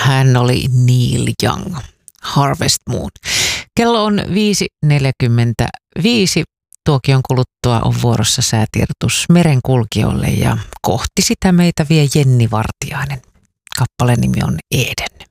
hän oli Neil Young, Harvest Moon. Kello on 5.45. Tuokion kuluttua on vuorossa säätiedotus merenkulkijoille ja kohti sitä meitä vie Jenni Vartiainen. Kappaleen nimi on Eden.